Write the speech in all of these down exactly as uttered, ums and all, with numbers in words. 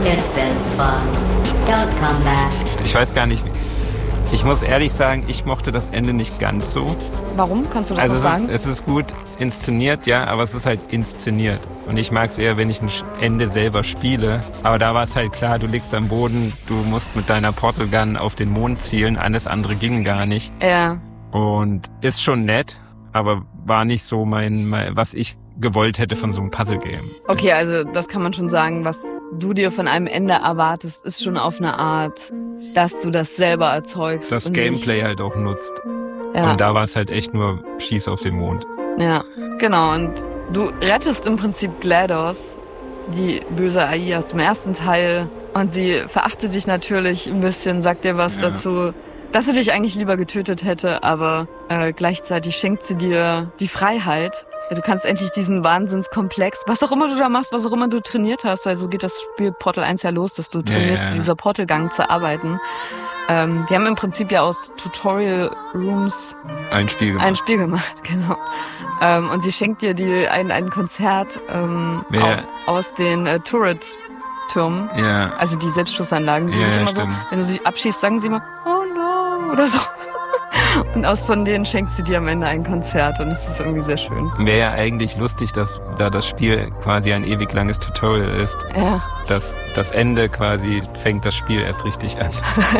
It's been fun. Don't come back. Ich weiß gar nicht, ich muss ehrlich sagen, ich mochte das Ende nicht ganz so. Warum? Kannst du das also noch es sagen? Ist, es ist gut inszeniert, ja, aber es ist halt inszeniert. Und ich mag es eher, wenn ich ein Ende selber spiele. Aber da war es halt klar, du liegst am Boden, du musst mit deiner Portal Gun auf den Mond zielen, alles andere ging gar nicht. Ja. Und ist schon nett, aber war nicht so mein, mein was ich gewollt hätte von so einem Puzzle-Game. Okay, also das kann man schon sagen, was du dir von einem Ende erwartest, ist schon auf eine Art, dass du das selber erzeugst. Das Gameplay halt auch nutzt. Ja. Und da war es halt echt nur Schieß auf den Mond. Ja, genau. Und du rettest im Prinzip GLaDOS, die böse A I aus dem ersten Teil. Und sie verachtet dich natürlich ein bisschen, sagt dir was ja. dazu, dass sie dich eigentlich lieber getötet hätte, aber äh, gleichzeitig schenkt sie dir die Freiheit. Du kannst endlich diesen Wahnsinnskomplex, was auch immer du da machst, was auch immer du trainiert hast, weil so geht das Spiel Portal eins ja los, dass du trainierst, ja, ja. mit dieser Portalgang zu arbeiten. Ähm, die haben im Prinzip ja aus Tutorial Rooms ein Spiel gemacht. Ein Spiel gemacht, genau. Ähm, und sie schenkt dir die ein, ein Konzert ähm, ja. aus den äh, Turret-Türmen. Ja. Also die Selbstschussanlagen, die ja, nicht ja, immer stimmt. so, wenn du sie abschießt, sagen sie immer, oh no, oder so. Und aus von denen schenkt sie dir am Ende ein Konzert und es ist irgendwie sehr schön. Wäre ja eigentlich lustig, dass da das Spiel quasi ein ewig langes Tutorial ist. Ja. Dass das Ende quasi fängt das Spiel erst richtig an.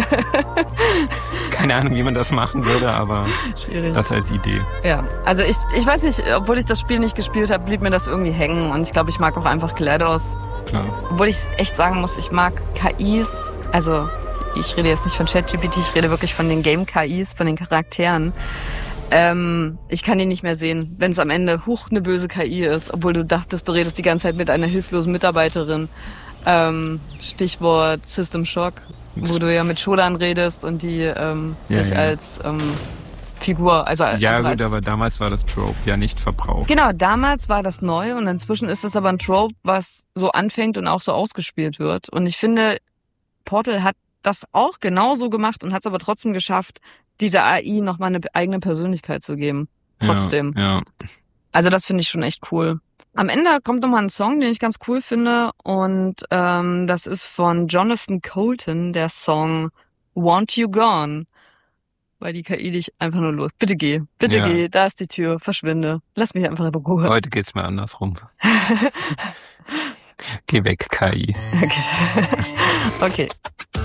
Keine Ahnung, wie man das machen würde, aber schwierig. Das als Idee. Ja, also ich ich weiß nicht, obwohl ich das Spiel nicht gespielt habe, blieb mir das irgendwie hängen und ich glaube, ich mag auch einfach GLaDOS. Klar. Obwohl ich echt sagen muss, ich mag K Is, also ich rede jetzt nicht von ChatGPT, ich rede wirklich von den Game-K Is, von den Charakteren. Ähm, ich kann die nicht mehr sehen, wenn es am Ende huch eine böse K I ist, obwohl du dachtest, du redest die ganze Zeit mit einer hilflosen Mitarbeiterin. Ähm, Stichwort System Shock, wo du ja mit Shodan redest und die ähm, ja, sich ja. als ähm, Figur, also ja als, gut, aber damals war das Trope ja nicht verbraucht. Genau, damals war das neu und inzwischen ist es aber ein Trope, was so anfängt und auch so ausgespielt wird. Und ich finde, Portal hat das auch genauso gemacht und hat es aber trotzdem geschafft, dieser A I nochmal eine eigene Persönlichkeit zu geben. Trotzdem. Ja, ja. Also das finde ich schon echt cool. Am Ende kommt nochmal ein Song, den ich ganz cool finde und ähm, das ist von Jonathan Coulton, der Song Want You Gone. Weil die K I dich einfach nur los. Bitte geh, bitte ja. geh, da ist die Tür, verschwinde. Lass mich einfach in Ruhe. Heute geht's mal andersrum. Geh weg, K I. Okay. Okay.